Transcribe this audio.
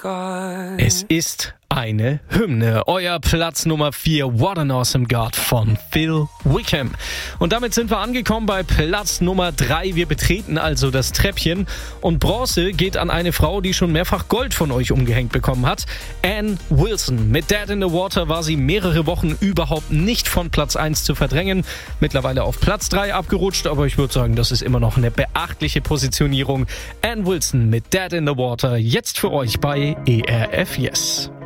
Es ist eine Hymne. Euer Platz Nummer 4, What an Awesome God von Phil Wickham. Und damit sind wir angekommen bei Platz Nummer 3. Wir betreten also das Treppchen. Und Bronze geht an eine Frau, die schon mehrfach Gold von euch umgehängt bekommen hat. Ann Wilson. Mit Dead in the Water war sie mehrere Wochen überhaupt nicht von Platz 1 zu verdrängen. Mittlerweile auf Platz 3 abgerutscht, aber ich würde sagen, das ist immer noch eine beachtliche Positionierung. Ann Wilson mit Dead in the Water. Jetzt für euch bei ERF Yes.